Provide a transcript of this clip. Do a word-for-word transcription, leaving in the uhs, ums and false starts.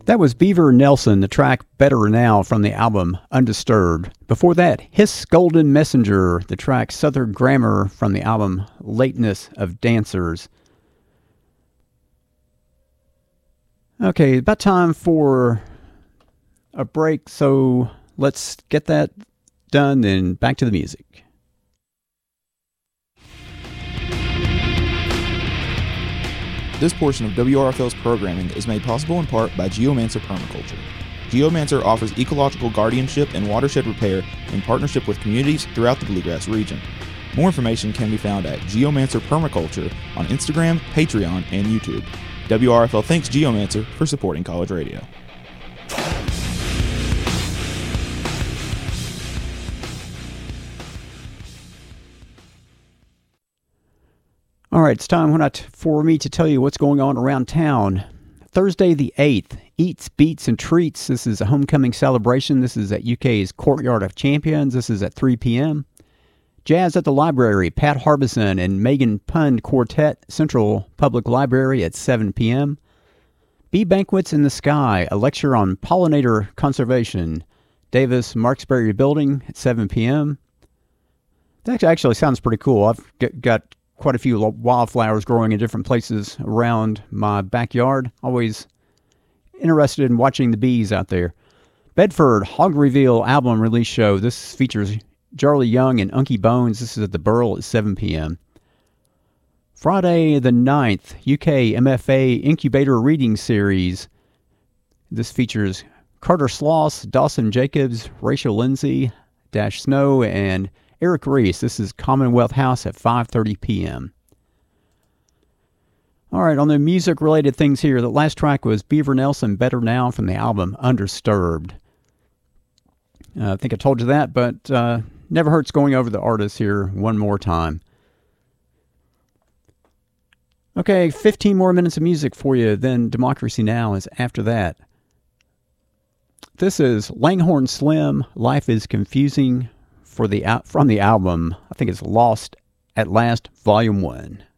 That was Beaver Nelson, the track Better Now from the album Undisturbed. Before that, Hiss Golden Messenger, the track Southern Grammar from the album Lateness of Dancers. Okay, about time for a break, so let's get that done, then back to the music. This portion of W R F L's programming is made possible in part by Geomancer Permaculture. Geomancer offers ecological guardianship and watershed repair in partnership with communities throughout the Bluegrass region. More information can be found at Geomancer Permaculture on Instagram, Patreon, and YouTube. W R F L thanks Geomancer for supporting college radio. All right, it's time for me to tell you what's going on around town. Thursday the eighth, Eats, Beats, and Treats. This is a homecoming celebration. This is at U K's Courtyard of Champions. This is at three p.m. Jazz at the Library, Pat Harbison and Megan Pund Quartet, Central Public Library at seven p.m. Bee Banquets in the Sky, a lecture on pollinator conservation, Davis Marksbury Building at seven p.m. That actually sounds pretty cool. I've got quite a few wildflowers growing in different places around my backyard. Always interested in watching the bees out there. Bedford Hog Reveal album release show. This features Charlie Young and Unky Bones. This is at the Burl at seven p.m. Friday the ninth, U K M F A Incubator Reading Series. This features Carter Sloss, Dawson Jacobs, Rachel Lindsay, Dash Snow, and Eric Reese. This is Commonwealth House at five thirty p.m. All right, on the music-related things here, the last track was Beaver Nelson, Better Now from the album Undisturbed. Uh, I think I told you that, but uh, never hurts going over the artist here one more time. Okay, fifteen more minutes of music for you, then Democracy Now! Is after that. This is Langhorne Slim, Life is Confusing, for the from the album, I think it's Lost at Last, Volume one.